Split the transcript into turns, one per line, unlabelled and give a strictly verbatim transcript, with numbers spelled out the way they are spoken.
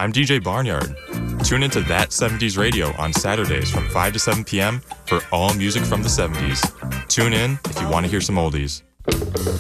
I'm D J Barnyard. Tune into That seventies Radio on Saturdays from five to seven p.m. for all music from the seventies. Tune in if you want to hear some oldies.